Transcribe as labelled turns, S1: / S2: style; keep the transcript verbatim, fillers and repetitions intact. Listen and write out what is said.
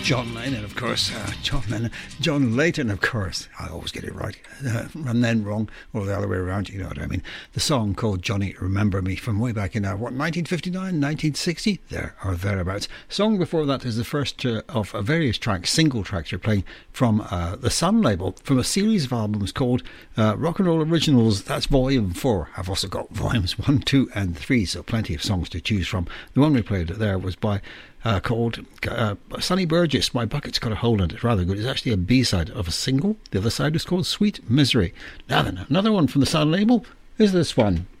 S1: John Lennon, of course. Uh, John Lennon. John Layton, of course. I always get it right. Uh, and then wrong, or the other way around, you know what I mean. The song called Johnny Remember Me from way back in, uh, what, nineteen fifty-nine, nineteen sixty? There or thereabouts. Song before that is the first uh, of uh, various tracks, single tracks you're playing from uh, the Sun label, from a series of albums called uh, Rock and Roll Originals. That's volume four. I've also got volumes one, two and three, so plenty of songs to choose from. The one we played there was by Uh, called uh, Sonny Burgess, My Bucket's Got a Hole in It. Rather good. It's actually a B-side of a single. The other side is called Sweet Misery. Now then, another one from the Sun label is this one.